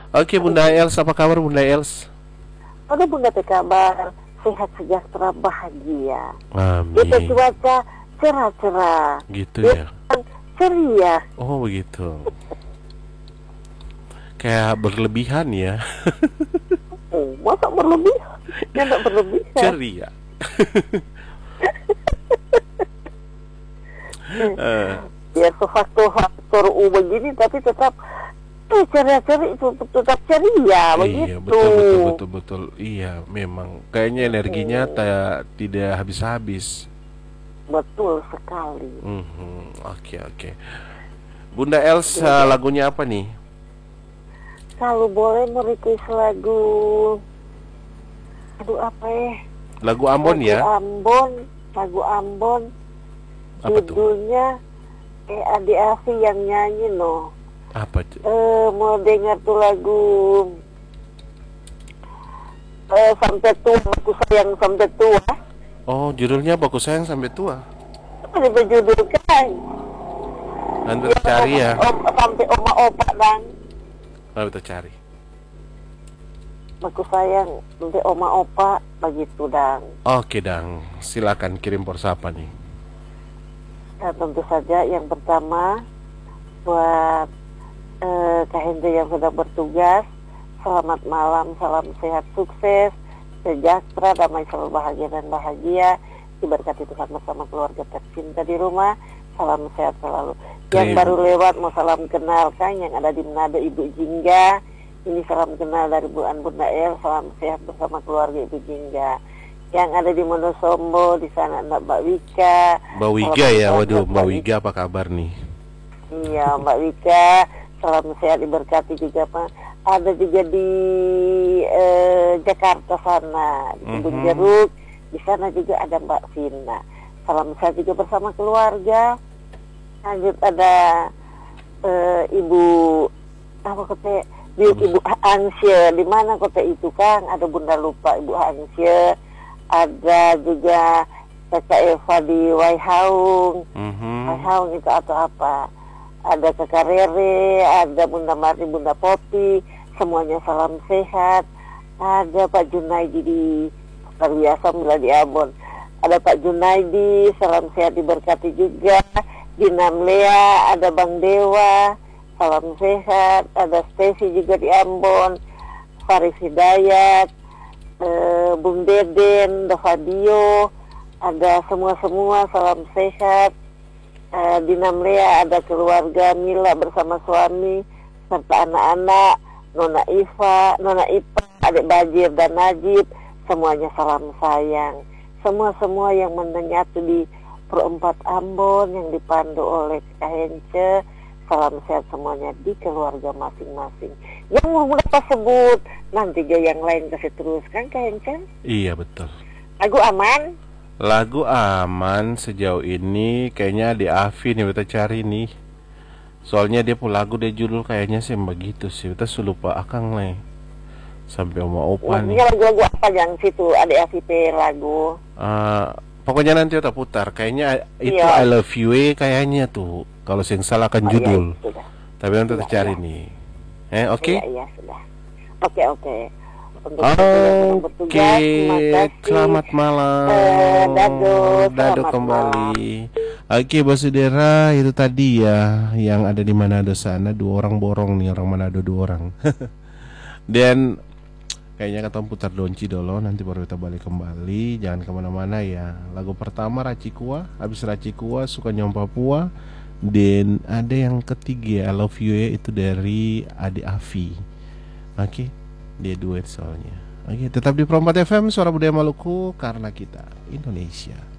Oke, Bunda Els, apa kabar Bunda Els? Ada Bunda teh kabar sehat sejahtera bahagia. Kita Amin. cuaca cerah-cerah. Gitu Dia ya. ceria. Oh, begitu. Kayak berlebihan ya. Oh, masa berlebihan? Ya enggak berlebihan. Ceria. Eh, Biar faktor U begini tapi tetap ceria-ceria itu tetap ceria iya, begitu. betul betul betul betul. Iya, memang kayaknya energinya tidak habis-habis. Betul sekali. Oke oke. Bunda Els, lagunya apa nih? Kalau boleh merequest lagu, aduh apa ya? Lagu Ambon ya? Lagu Ambon, Apa tuh? judulnya Adi Afi yang nyanyi no. Apa tuh? Mau dengar tuh lagu sampai tua, aku sayang sampai tua. Oh, judulnya Baku Sayang Sampai Tua. Apa dijudulkan? Nanti kita cari ya. Sampai oma opa dan Nanti kita cari. aku sayang sampai oma opa begitu dan. Oke, Dang. Silakan kirim persapa nih. Dan tentu saja yang pertama buat Kak Hendri yang sedang bertugas, selamat malam, salam sehat, sukses, sejahtera, damai, selalu bahagia dan bahagia, diberkati Tuhan bersama keluarga tercinta di rumah, salam sehat selalu. Yang baru lewat mau salam kenal kan yang ada di Manado Ibu Jingga, ini salam kenal dari Bu An Bunda El, salam sehat bersama keluarga Ibu Jingga. Yang ada di Monosombo di sana Mbak Wika. Mbak Wiga ya, waduh Mbak Wiga apa kabar nih? Iya Mbak Wika, salam sehat diberkati juga Pak. Ada juga di Jakarta sana, di Kebun Jeruk. Di sana juga ada Mbak Vina. Salam sehat juga bersama keluarga. Lanjut ada Ibu apa kota Ibu Ansye. Di mana kota itu Kang? Ada Bunda lupa Ibu Ansye. Ada juga Kakak Eva di Waihaung. Waihaung itu atau apa? Ada Kakak Rere, ada Bunda Marti, Bunda Poti, semuanya salam sehat. Ada Pak Junaidi di luar biasa bila di Ambon. Ada Pak Junaidi, salam sehat diberkati juga. Di Namlea ada Bang Dewa, salam sehat. Ada Stacy juga di Ambon, Faris Hidayat, Bung Deden, Fabio, ada semua salam sehat. Di Namlea ada keluarga Mila bersama suami serta anak-anak, Nona Iva, Nona Ipa, adik Bajir dan Najib, semuanya salam sayang. Semua yang menyatu di Perempat Ambon yang dipandu oleh Kak Hence, salam sehat semuanya di keluarga masing-masing. Yang mau berapa sebut, nanti yang lain kasih terus kan Kak Hence? Iya betul. Lagu aman? Lagu aman sejauh ini kayaknya di Avi nih kita cari nih. Soalnya dia pun lagu dia judul kayaknya sih begitu sih. Kita lupa akang nih. Sampai oma opa nih. Lagu-lagu apa yang situ ada AVP lagu? Pokoknya nanti kita putar. Kayaknya itu Iya. I Love You kayaknya tuh. Kalau yang salah kan judul. Iya, Tapi nanti kita cari nih. Oke? Iya, sudah. Oke. Untuk Oke, selamat malam. Dado kembali. Oke, Bos Saudara, itu tadi ya yang ada di Manado sana, 2 orang borong nih, orang Manado 2 orang. Dan kayaknya kita putar donci dulu, nanti baru kita balik kembali. Jangan kemana-mana ya. Lagu pertama Racikua, habis Racikua Suka Nyom Papua. Dan ada yang ketiga I Love You itu dari Ade Afi. Oke, dia duet soalnya. Oke, tetap di Perempat FM, Suara Budaya Maluku, karena kita Indonesia.